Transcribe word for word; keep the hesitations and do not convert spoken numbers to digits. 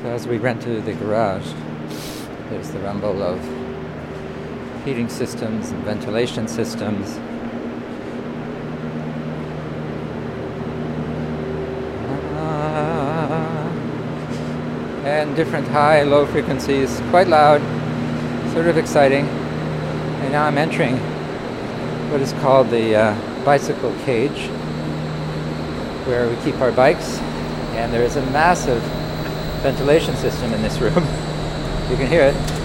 So as we enter the garage, there's the rumble of heating systems and ventilation systems. Uh, and different high, low frequencies, quite loud, sort of exciting. And now I'm entering what is called the uh, bicycle cage, where we keep our bikes, and there is a massive ventilation system in this room. You can hear it.